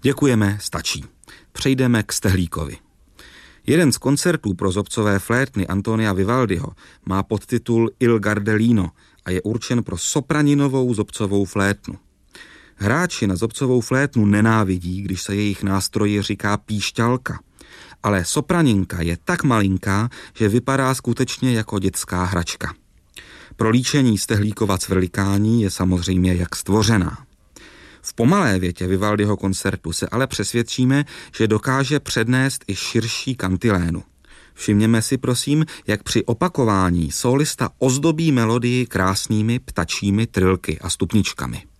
Děkujeme, stačí. Přejdeme k Stehlíkovi. Jeden z koncertů pro zobcové flétny Antonia Vivaldiho má podtitul Il Gardelino a je určen pro sopraninovou zobcovou flétnu. Hráči na zobcovou flétnu nenávidí, když se jejich nástroji říká píšťalka, ale sopraninka je tak malinká, že vypadá skutečně jako dětská hračka. Pro líčení Stehlíkova cvrlikání je samozřejmě jak stvořená. V pomalé větě Vivaldiho koncertu se ale přesvědčíme, že dokáže přednést i širší kantilénu. Všimněme si prosím, jak při opakování solista ozdobí melodii krásnými ptačími trilky a stupničkami.